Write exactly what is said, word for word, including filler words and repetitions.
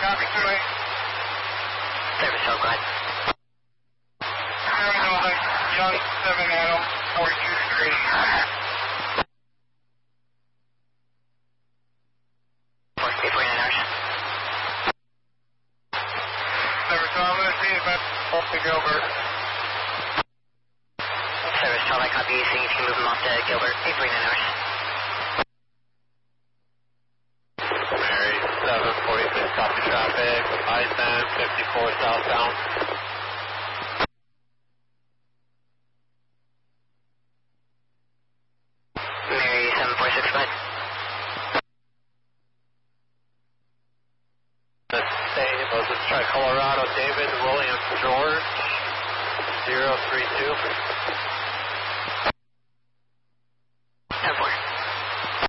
Copy, two eight. Service, oh, go ahead. Seven Golden, Young, seven Adam, forty-two degree. forty-nine hours. Service, I'm going to see if that's off to Gilbert. Service, twelve, I copy you, seeing if you can move them off to Gilbert, eight forty-nine hours. Mary, seven forty-six, copy traffic, I ten, fifty-four southbound. Mary, seven forty-six, go ahead. Let's stay, let's try Colorado, David, William, George, zero three two.